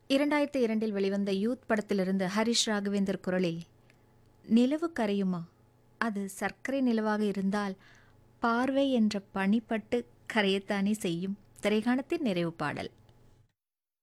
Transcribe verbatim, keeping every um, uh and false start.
இரண்டாயிரத்து இரண்டில் வெளிவந்த யூத் படத்திலிருந்து ஹரிஷ் ராகவேந்தர் குரலில் நிலவு கரையுமா, அது சர்க்கரை நிலவாக இருந்தால் பார்வை என்ற பனிப்பட்டு கரையத்தானே செய்யும். திரைகாணத்தின் நிறைவு பாடல்.